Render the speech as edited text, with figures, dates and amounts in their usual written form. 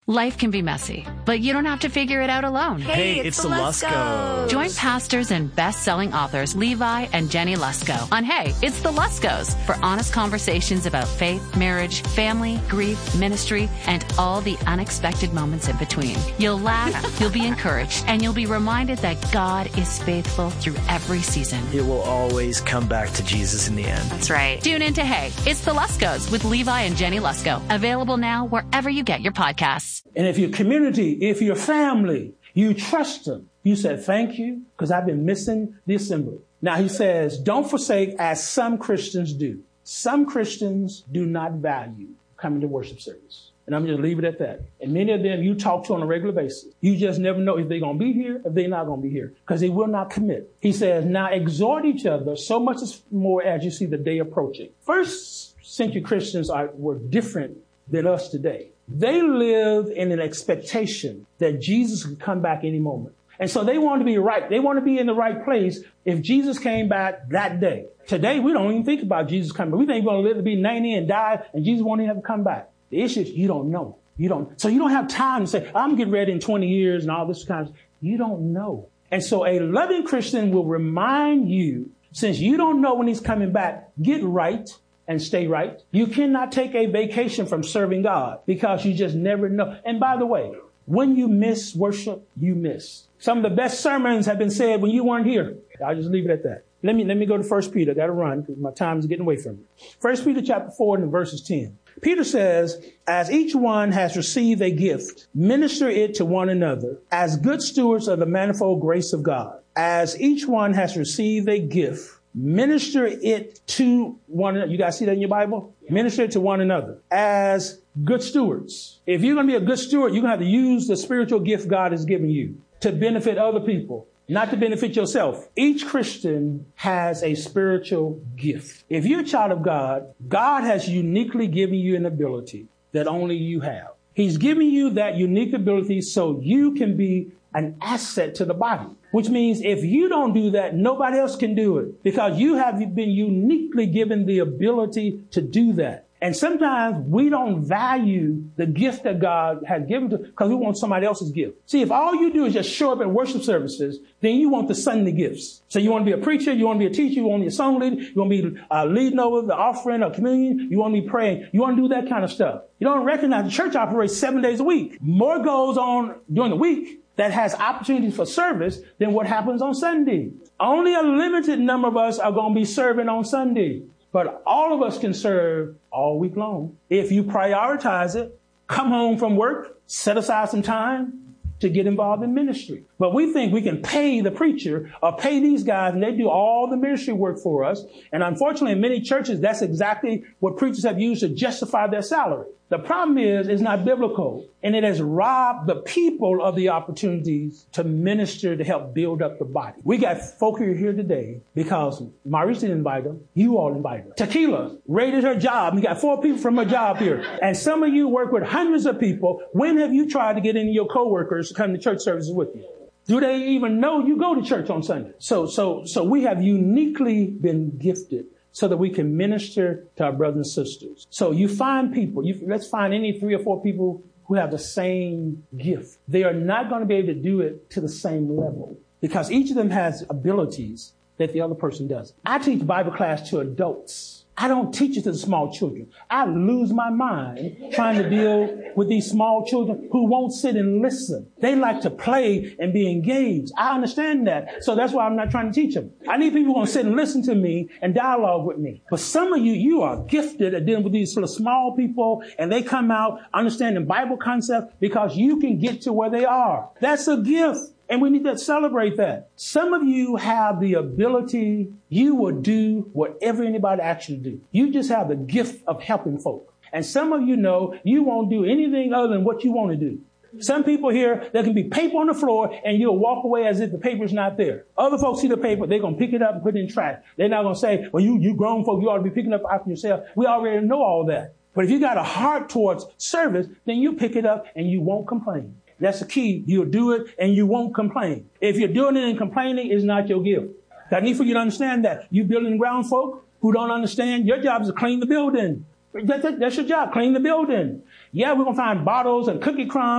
Life can be messy, but you don't have to figure it out alone. Hey, it's the Luskos. Join pastors and best-selling authors Levi and Jenny Lusko on Hey, It's the Luskos for honest conversations about faith, marriage, family, grief, ministry, and all the unexpected moments in between. You'll laugh, you'll be encouraged, and you'll be reminded that God is faithful through every season. It will always come back to Jesus in the end. That's right. Tune in to Hey, It's the Luskos with Levi and Jenny Lusko. Available now wherever you get your podcasts. And if your community, if your family, you trust them, you said, thank you, because I've been missing the assembly. Now he says, don't forsake as some Christians do. Some Christians do not value coming to worship service. And I'm just leave it at that. And many of them you talk to on a regular basis. You just never know if they're going to be here, if they're not going to be here, because they will not commit. He says, now exhort each other so much more as you see the day approaching. First century Christians were different than us today. They lived in an expectation that Jesus could come back any moment. And so they want to be right. They want to be in the right place if Jesus came back that day. Today, we don't even think about Jesus coming back. We think we're going to live to be 90 and die, and Jesus won't even have to come back. The issue is you don't know. So you don't have time to say, I'm getting ready in 20 years and all this kind of stuff. You don't know. And so a loving Christian will remind you, since you don't know when he's coming back, get right and stay right. You cannot take a vacation from serving God because you just never know. And by the way, when you miss worship, you miss. Some of the best sermons have been said when you weren't here. I'll just leave it at that. Let me go to 1 Peter. I got to run because my time is getting away from me. 1 Peter chapter 4 and verses 10. Peter says, as each one has received a gift, minister it to one another as good stewards of the manifold grace of God. As each one has received a gift, minister it to one another. You guys see that in your Bible? Minister it to one another as good stewards. If you're going to be a good steward, you're going to have to use the spiritual gift God has given you to benefit other people, not to benefit yourself. Each Christian has a spiritual gift. If you're a child of God, God has uniquely given you an ability that only you have. He's giving you that unique ability so you can be an asset to the body, which means if you don't do that, nobody else can do it because you have been uniquely given the ability to do that. And sometimes we don't value the gift that God has given to because we want somebody else's gift. See, if all you do is just show up at worship services, then you want the Sunday gifts. So you want to be a preacher, you want to be a teacher, you want to be a song leader, you want to be leading over the offering or communion, you want to be praying, you want to do that kind of stuff. You don't recognize the church operates 7 days a week. More goes on during the week that has opportunities for service than what happens on Sunday. Only a limited number of us are going to be serving on Sunday. But all of us can serve all week long. If you prioritize it, come home from work, set aside some time to get involved in ministry. But we think we can pay the preacher or pay these guys and they do all the ministry work for us. And unfortunately, in many churches, that's exactly what preachers have used to justify their salary. The problem is, it's not biblical, and it has robbed the people of the opportunities to minister to help build up the body. We got folk here today because Maurice didn't invite them. You all invited them. Tequila raided her job. We got 4 people from her job here. And some of you work with hundreds of people. When have you tried to get any of your coworkers to come to church services with you? Do they even know you go to church on Sunday? So we have uniquely been gifted so that we can minister to our brothers and sisters. So you find people, let's find any 3 or 4 people who have the same gift. They are not going to be able to do it to the same level because each of them has abilities that the other person doesn't. I teach Bible class to adults. I don't teach it to the small children. I lose my mind trying to deal with these small children who won't sit and listen. They like to play and be engaged. I understand that. So that's why I'm not trying to teach them. I need people who are going to sit and listen to me and dialogue with me. But some of you are gifted at dealing with these sort of small people and they come out understanding Bible concepts because you can get to where they are. That's a gift. And we need to celebrate that. Some of you have the ability, you will do whatever anybody asks you to do. You just have the gift of helping folk. And some of you know you won't do anything other than what you want to do. Some people here, there can be paper on the floor and you'll walk away as if the paper's not there. Other folks see the paper, they're going to pick it up and put it in trash. They're not going to say, well, you grown folk, you ought to be picking up after yourself. We already know all that. But if you got a heart towards service, then you pick it up and you won't complain. That's the key. You'll do it and you won't complain. If you're doing it and complaining, it's not your gift. I need for you to understand that. You building ground folk who don't understand, your job is to clean the building. That's your job, clean the building. Yeah, we're going to find bottles and cookie crumbs